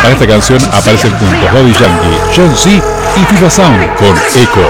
Para esta canción aparecen juntos Daddy Yankee, John C. y FIFA Sound con Echo.